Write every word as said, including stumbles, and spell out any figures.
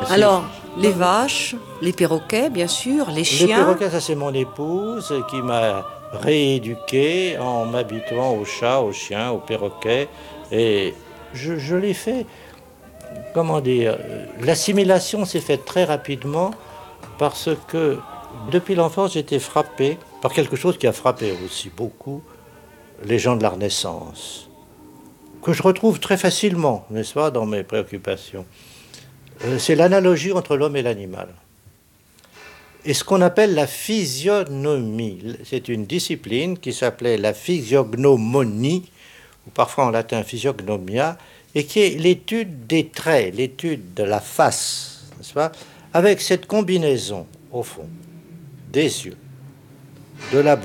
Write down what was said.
Alors, les vaches, les perroquets, bien sûr, les chiens. Les perroquets, ça c'est mon épouse qui m'a rééduqué en m'habituant aux chats, aux chiens, aux perroquets. Et je, je l'ai fait, comment dire, l'assimilation s'est faite très rapidement parce que depuis l'enfance, j'ai été frappé par quelque chose qui a frappé aussi beaucoup les gens de la Renaissance, que je retrouve très facilement, n'est-ce pas, dans mes préoccupations. Euh, c'est l'analogie entre l'homme et l'animal. Et ce qu'on appelle la physionomie, c'est une discipline qui s'appelait la physiognomonie, ou parfois en latin physiognomia, et qui est l'étude des traits, l'étude de la face, n'est-ce pas, avec cette combinaison, au fond, des yeux, de la bouche,